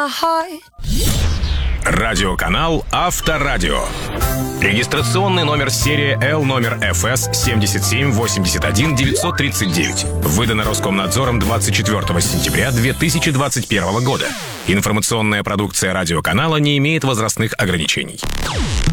my heart. Радиоканал Авторадио. Регистрационный номер серии L номер ФС 7781-939. Выдано Роскомнадзором 24 сентября 2021 года. Информационная продукция радиоканала не имеет возрастных ограничений.